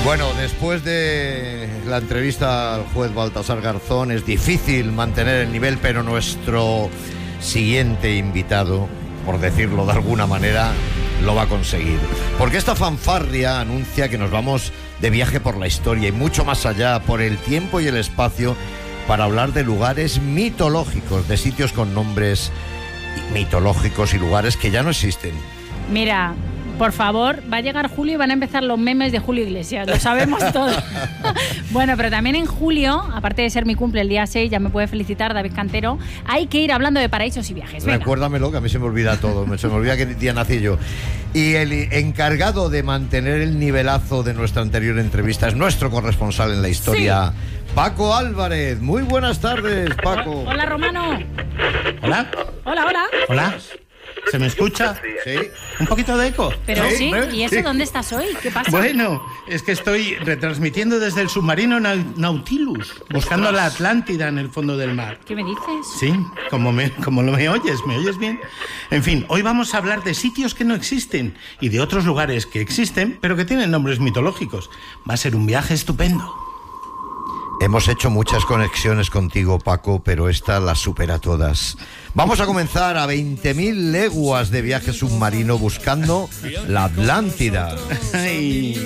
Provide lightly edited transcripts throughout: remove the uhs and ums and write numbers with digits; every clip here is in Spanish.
Bueno, después de la entrevista al juez Baltasar Garzón es difícil mantener el nivel, pero nuestro siguiente invitado, por decirlo de alguna manera, lo va a conseguir. Porque esta fanfarria anuncia que nos vamos de viaje por la historia y mucho más allá, por el tiempo y el espacio, para hablar de lugares mitológicos, de sitios con nombres mitológicos y lugares que ya no existen. Mira, por favor, va a llegar julio y van a empezar los memes de Julio Iglesias, lo sabemos todo. Bueno, pero también en julio, aparte de ser mi cumple el día 6, ya me puede felicitar David Cantero, hay que ir hablando de paraísos y viajes. Venga. Recuérdamelo, que a mí se me olvida todo, se me olvida qué día nací yo. Y el encargado de mantener el nivelazo de nuestra anterior entrevista es nuestro corresponsal en la historia, sí. Paco Álvarez. Muy buenas tardes, Paco. Hola, Romano. Hola. Hola, hola. Hola. ¿Se me escucha? Sí. ¿Un poquito de eco? Pero sí, ¿y eso dónde estás hoy? ¿Qué pasa? Bueno, es que estoy retransmitiendo desde el submarino Nautilus, buscando la Atlántida en el fondo del mar. ¿Qué me dices? Sí, como me oyes, ¿me oyes bien? En fin, hoy vamos a hablar de sitios que no existen y de otros lugares que existen, pero que tienen nombres mitológicos. Va a ser un viaje estupendo. Hemos hecho muchas conexiones contigo, Paco, pero esta las supera todas. Vamos a comenzar a 20.000 leguas de viaje submarino buscando la Atlántida. Ay.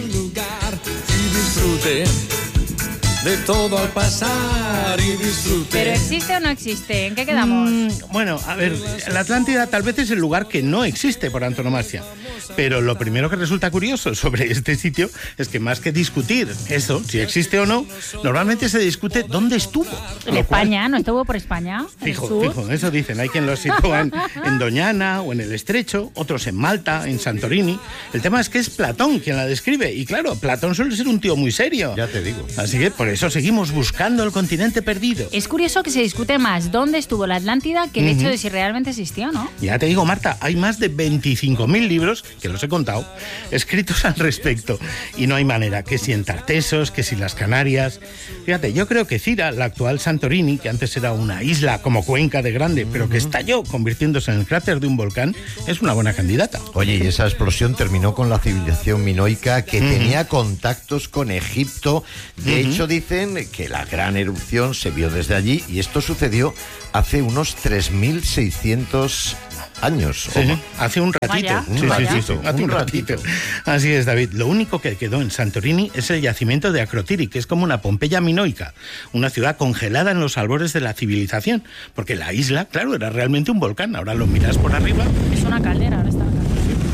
De todo al pasar y disfrute. ¿Pero existe o no existe? ¿En qué quedamos? Bueno, a ver, la Atlántida tal vez es el lugar que no existe por antonomasia. Pero lo primero que resulta curioso sobre este sitio es que más que discutir eso, si existe o no, normalmente se discute dónde estuvo. En España, ¿no estuvo por España? Fijo, eso dicen. Hay quien lo sitúan en Doñana o en el Estrecho, otros en Malta, en Santorini. El tema es que es Platón quien la describe. Y claro, Platón suele ser un tío muy serio. Ya te digo. Así que por eso seguimos buscando el continente perdido. Es curioso que se discute más dónde estuvo la Atlántida que el hecho de si realmente existió, ¿no? Ya te digo, Marta, hay más de 25.000 libros, que los he contado, escritos al respecto. Y no hay manera, que si en Tartesos, que si las Canarias. Fíjate, yo creo que Cira, la actual Santorini, que antes era una isla como Cuenca de grande, pero que estalló convirtiéndose en el cráter de un volcán, es una buena candidata. Oye, y esa explosión terminó con la civilización minoica que tenía contactos con Egipto. De hecho, dicen que la gran erupción se vio desde allí y esto sucedió hace unos 3.600 años. Sí, hace un ratito. Vaya, Sí, hace un ratito. Así es, David. Lo único que quedó en Santorini es el yacimiento de Akrotiri, que es como una Pompeya minoica, una ciudad congelada en los albores de la civilización, porque la isla, claro, era realmente un volcán. Ahora lo miras por arriba. Es una caldera, ahora está la caldera.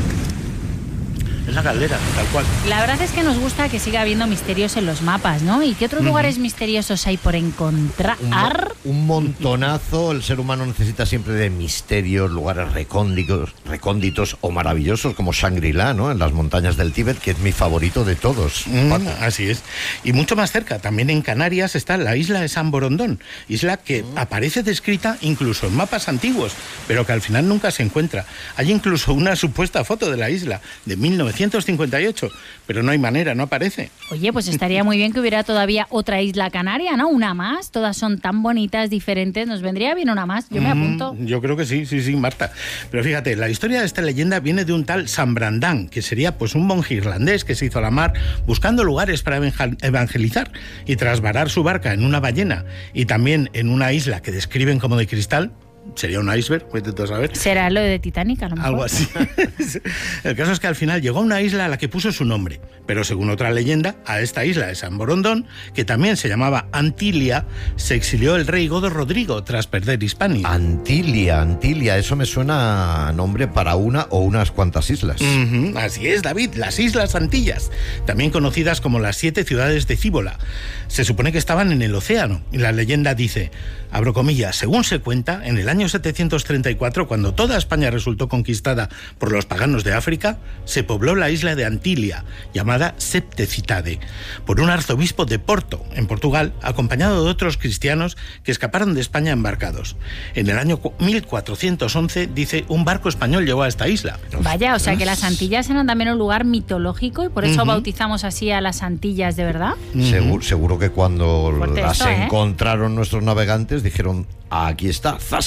Es la caldera, tal cual. La verdad es que nos gusta que siga habiendo misterios en los mapas, ¿no? ¿Y qué otros lugares misteriosos hay por encontrar? Un montonazo. El ser humano necesita siempre de misterios, lugares recónditos o maravillosos como Shangri-La, ¿no? En las montañas del Tíbet, que es mi favorito de todos. Así es. Y mucho más cerca, también en Canarias, está la isla de San Borondón, isla que aparece descrita incluso en mapas antiguos, pero que al final nunca se encuentra. Hay incluso una supuesta foto de la isla de 1958, pero no hay manera, no aparece. Oye, pues estaría muy bien que hubiera todavía otra isla canaria, ¿no? Una más, todas son tan bonitas, diferentes, nos vendría bien una más, yo me apunto. Yo creo que sí, Marta. Pero fíjate, la historia de esta leyenda viene de un tal San Brandán, que sería pues un monje irlandés que se hizo a la mar buscando lugares para evangelizar, y tras varar su barca en una ballena y también en una isla que describen como de cristal, sería un iceberg, puedes tú saber. ¿Será lo de Titanic a lo mejor? Algo así. El caso es que al final llegó a una isla a la que puso su nombre, pero según otra leyenda, a esta isla de San Borondón, que también se llamaba Antilia, se exilió el rey Godo Rodrigo tras perder Hispania. Antilia, eso me suena a nombre para una o unas cuantas islas. Así es, David, las Islas Antillas, también conocidas como las 7 ciudades de Cíbola. Se supone que estaban en el océano, y la leyenda dice, abro comillas, según se cuenta, en el año 734, cuando toda España resultó conquistada por los paganos de África, se pobló la isla de Antilia, llamada Septecitade, por un arzobispo de Porto, en Portugal, acompañado de otros cristianos que escaparon de España embarcados. En el año 1411, dice, un barco español llegó a esta isla. Vaya, o sea que las Antillas eran también un lugar mitológico y por eso bautizamos así a las Antillas, ¿de verdad? Seguro que cuando Fuerte las esto, encontraron nuestros navegantes dijeron, aquí está, zasca.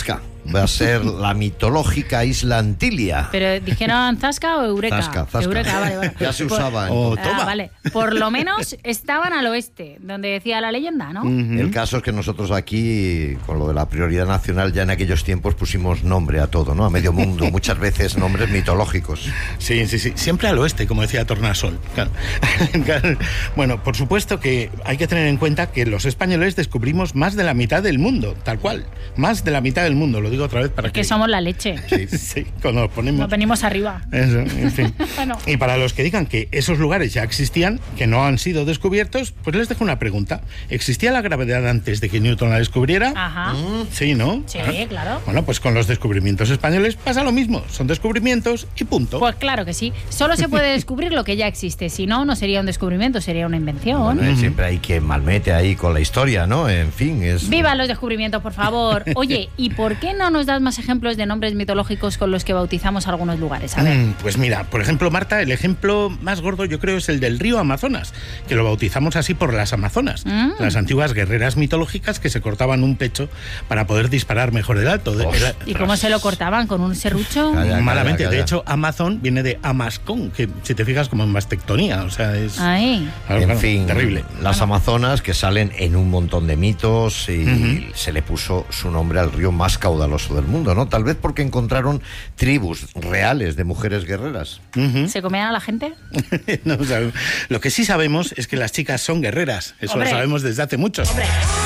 Va a ser la mitológica isla Antilia. Pero dijeron Zasca o Eureka. Zasca. Eureka, vale. Ya se usaba. Vale. Por lo menos estaban al oeste, donde decía la leyenda, ¿no? El caso es que nosotros aquí, con lo de la prioridad nacional, ya en aquellos tiempos pusimos nombre a todo, ¿no? A medio mundo, muchas veces nombres mitológicos. Sí. Siempre al oeste, como decía Tornasol. Claro. Bueno, por supuesto que hay que tener en cuenta que los españoles descubrimos más de la mitad del mundo, tal cual. Más de la mitad del mundo, lo digo otra vez para que somos la leche. Sí, cuando nos ponemos... Nos venimos arriba. Eso, en fin. Bueno. Y para los que digan que esos lugares ya existían, que no han sido descubiertos, pues les dejo una pregunta. ¿Existía la gravedad antes de que Newton la descubriera? Ajá. Sí, ¿no? Sí, claro. Bueno, pues con los descubrimientos españoles pasa lo mismo. Son descubrimientos y punto. Pues claro que sí. Solo se puede descubrir lo que ya existe. Si no, no sería un descubrimiento, sería una invención. Bueno, siempre hay que malmete ahí con la historia, ¿no? En fin, es... ¡Viva los descubrimientos, por favor! Oye, ¿y por qué no nos das más ejemplos de nombres mitológicos con los que bautizamos algunos lugares? A ver. Pues mira, por ejemplo, Marta, el ejemplo más gordo yo creo es el del río Amazonas, que lo bautizamos así por las Amazonas, las antiguas guerreras mitológicas que se cortaban un pecho para poder disparar mejor del alto. ¿Y cómo se lo cortaban? ¿Con un serrucho? Malamente. De hecho, Amazon viene de Amascón, que si te fijas como en mastectonía, o sea, es... Ahí. En fin, terrible. Las Amazonas, que salen en un montón de mitos y se le puso su nombre al río más caudaloso del mundo, ¿no? Tal vez porque encontraron tribus reales de mujeres guerreras. ¿Se comían a la gente? No, o sea, lo que sí sabemos es que las chicas son guerreras. Eso lo sabemos desde hace mucho. ¡Hombre!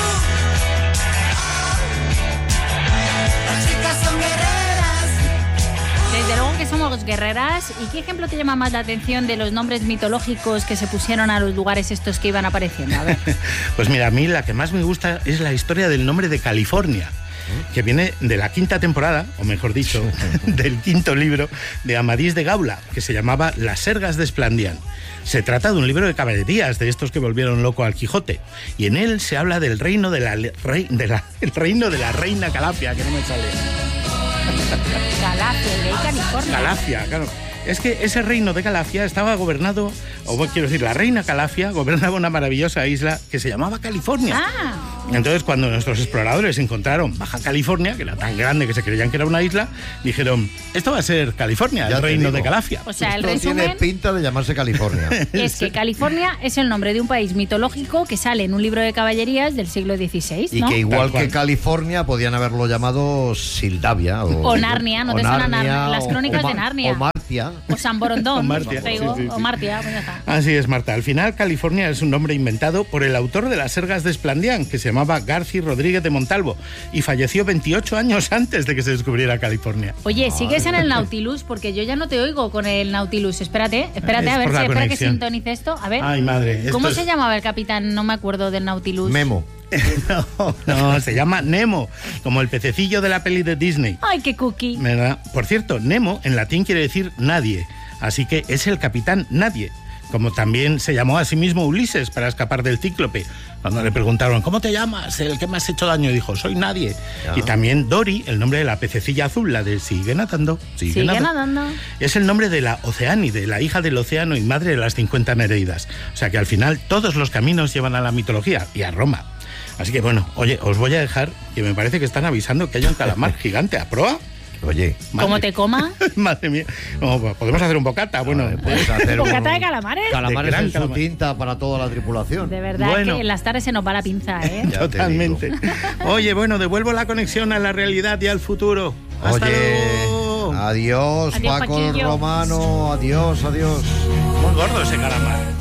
Somos guerreras. ¿Y qué ejemplo te llama más la atención de los nombres mitológicos que se pusieron a los lugares estos que iban apareciendo? A ver. Pues mira, a mí la que más me gusta es la historia del nombre de California, que viene de la quinta temporada, o mejor dicho, del quinto libro de Amadís de Gaula, que se llamaba Las Sergas de Esplandián. Se trata de un libro de caballerías, de estos que volvieron loco al Quijote, y en él se habla del reino de la reina Calafia, que no me sale. Calafia, de California. Calafia, claro. Es que ese reino de Calafia estaba gobernado, o quiero decir, la reina Calafia gobernaba una maravillosa isla que se llamaba California. Entonces, cuando nuestros exploradores encontraron Baja California, que era tan grande que se creían que era una isla, dijeron, esto va a ser California, ya el reino de Calafia. O sea, esto el resumen tiene pinta de llamarse California. Es que California es el nombre de un país mitológico que sale en un libro de caballerías del siglo XVI, ¿no? Y que igual que California podían haberlo llamado Sildavia o Narnia, ¿no te suena Narnia? Las crónicas de Narnia. O Martia. O San Borondón. O Martia, sí. O Martia, pues ya está. Así es, Marta. Al final, California es un nombre inventado por el autor de Las Sergas de Esplandián, que se llamaba Garci Rodríguez de Montalvo, y falleció 28 años antes de que se descubriera California. Oye, ¿sigues en el Nautilus? Porque yo ya no te oigo con el Nautilus. Espérate, a ver si espera que sintonice esto. A ver. Ay, madre. ¿Cómo se llamaba el capitán? No me acuerdo del Nautilus. Memo. No, se llama Nemo, como el pececillo de la peli de Disney. ¡Ay, qué cookie! ¿Verdad? Por cierto, Nemo en latín quiere decir nadie, así que es el capitán Nadie, como también se llamó a sí mismo Ulises para escapar del cíclope. Cuando le preguntaron, ¿cómo te llamas? El que me has hecho daño, dijo, soy Nadie. Y también Dory, el nombre de la pececilla azul, la de sigue nadando, sigue nadando. Es el nombre de la Oceánide, la hija del océano y madre de las 50 Nereidas. O sea que al final todos los caminos llevan a la mitología y a Roma. Así que bueno, oye, os voy a dejar, que me parece que están avisando que hay un calamar gigante a proa. Oye. ¿Cómo te coma? Madre mía. No, podemos hacer un bocata, bueno. Puedes hacer ¿Bocata de calamares? Calamares en su tinta para toda la tripulación. De verdad que en las tardes se nos va la pinza, ¿eh? Totalmente. Oye, bueno, devuelvo la conexión a la realidad y al futuro. Hasta luego. Adiós, Paco el Romano. Adiós. Muy gordo ese calamar.